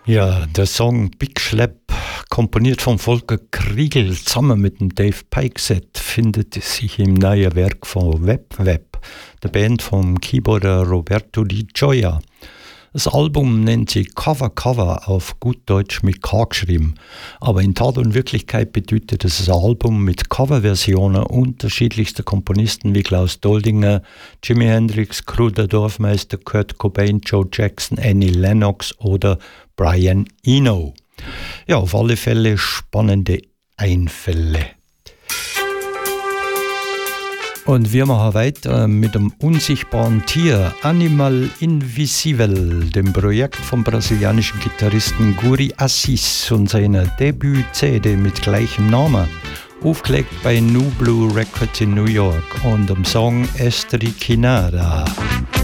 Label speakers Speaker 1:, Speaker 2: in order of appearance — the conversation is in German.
Speaker 1: Ja, der Song Big Schlepp, komponiert von Volker Kriegel zusammen mit dem Dave Peikset, findet sich im neuen Werk von Web, der Band vom Keyboarder Roberto Di Gioia. Das Album nennt sich Cover auf gut Deutsch mit K geschrieben, aber in Tat und Wirklichkeit bedeutet es ein Album mit Coverversionen unterschiedlichster Komponisten wie Klaus Doldinger, Jimi Hendrix, Kruder Dorfmeister, Kurt Cobain, Joe Jackson, Annie Lennox oder Brian Eno. Ja, auf alle Fälle spannende Einfälle. Und wir machen weiter mit dem unsichtbaren Tier Animal Invisível, dem Projekt vom brasilianischen Gitarristen Guri Assis und seiner Debüt-CD mit gleichem Namen, aufgelegt bei New Blue Records in New York und dem Song Estriquinada.